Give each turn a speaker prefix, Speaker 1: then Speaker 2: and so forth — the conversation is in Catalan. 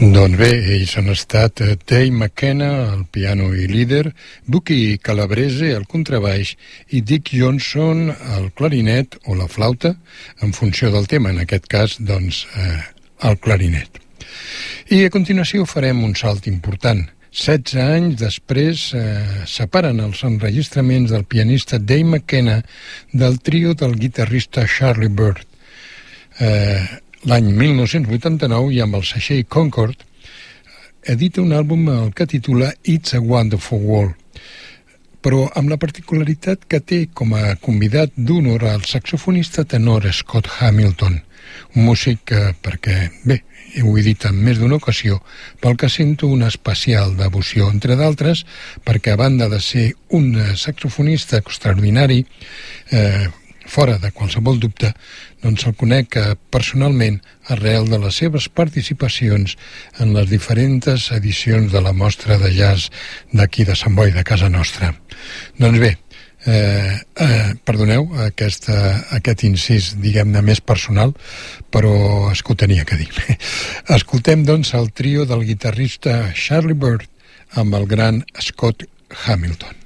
Speaker 1: Doncs bé, ells han estat Dave McKenna, al piano i líder, Bucky Calabrese, al contrabaix, i Dick Johnson, al clarinet o la flauta, en funció del tema, en aquest cas, doncs, el clarinet. I a continuació farem un salt important. 16 anys després separen els enregistraments del pianista Dave McKenna del trio del guitarrista Charlie Byrd. L'any 1989, i amb el segell Concord, edita un àlbum que titula It's a Wonderful World, però amb la particularitat que té com a convidat d'honor al saxofonista tenor Scott Hamilton, un músic perquè, bé, ho he dit en més d'una ocasió, pel que sento una especial devoció, entre d'altres, perquè a banda de ser un saxofonista extraordinari, fora de qualsevol dubte, doncs el conec personalment arrel de les seves participacions en les diferents edicions de la mostra de jazz d'aquí de Sant Boi, de casa nostra. Doncs bé, perdoneu aquest incís, diguem-ne, més personal, però és que ho tenia que dir. Escoltem, doncs, el trio del guitarrista Charlie Byrd amb el gran Scott Hamilton.